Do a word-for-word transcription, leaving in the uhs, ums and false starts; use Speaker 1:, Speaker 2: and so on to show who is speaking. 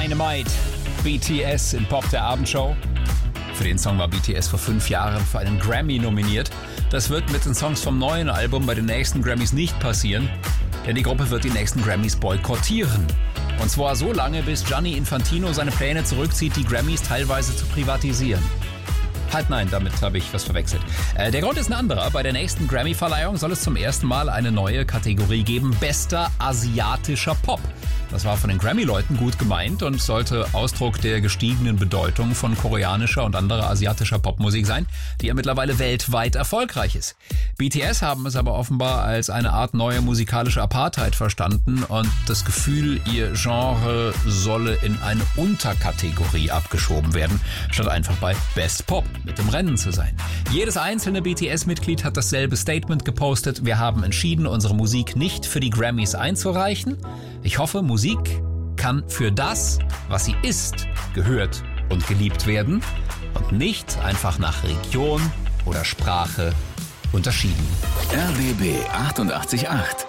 Speaker 1: Dynamite, B T S in Pop der Abendshow. Für den Song war B T S vor fünf Jahren für einen Grammy nominiert. Das wird mit den Songs vom neuen Album bei den nächsten Grammys nicht passieren, denn die Gruppe wird die nächsten Grammys boykottieren. Und zwar so lange, bis Gianni Infantino seine Pläne zurückzieht, die Grammys teilweise zu privatisieren. Halt nein, damit habe ich was verwechselt. Äh, der Grund ist ein anderer. Bei der nächsten Grammy-Verleihung soll es zum ersten Mal eine neue Kategorie geben: Bester asiatischer Pop. Das war von den Grammy-Leuten gut gemeint und sollte Ausdruck der gestiegenen Bedeutung von koreanischer und anderer asiatischer Popmusik sein, die ja mittlerweile weltweit erfolgreich ist. B T S haben es aber offenbar als eine Art neue musikalische Apartheid verstanden und das Gefühl, ihr Genre solle in eine Unterkategorie abgeschoben werden, statt einfach bei Best Pop mit im Rennen zu sein. Jedes einzelne B T S-Mitglied hat dasselbe Statement gepostet: Wir haben entschieden, unsere Musik nicht für die Grammys einzureichen. Ich hoffe, Musik kann für das, was sie ist, gehört und geliebt werden und nicht einfach nach Region oder Sprache unterschieden.
Speaker 2: R B B achtundachtzig Komma acht